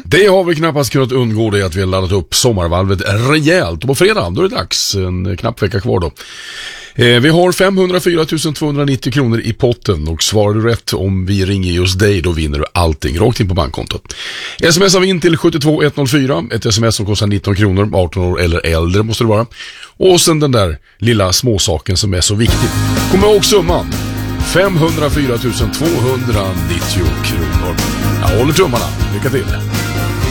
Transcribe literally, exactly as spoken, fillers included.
Det har vi knappast kunnat undgå det att vi har laddat upp sommarvalvet rejält. Och på fredag, då är det dags. En knapp vecka kvar då. Eh, vi har femhundrafyra tusen tvåhundranittio kronor i potten. Och svarar du rätt om vi ringer just dig, då vinner du allting rakt in på bankkontot. Smsa in till sju två ett noll fyra. Ett sms som kostar nitton kronor. arton år eller äldre måste det vara. Och sen den där lilla småsaken som är så viktig. Kommer ihåg summan. femhundrafyra tusen tvåhundranittio kronor. Jag håller tummarna. Lycka till.